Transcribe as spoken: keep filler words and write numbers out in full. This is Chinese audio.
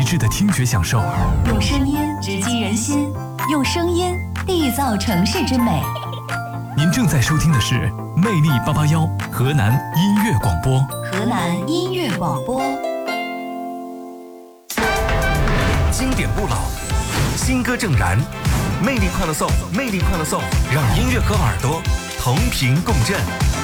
致的听觉享受。 用声音直击人心，用声音缔造城市之美。 您正在收听的是魅力八八幺河南音乐广播。 河南音乐广播， 经典不老，新歌正燃，魅力快乐颂，魅力快乐颂，让音乐和耳朵同频共振。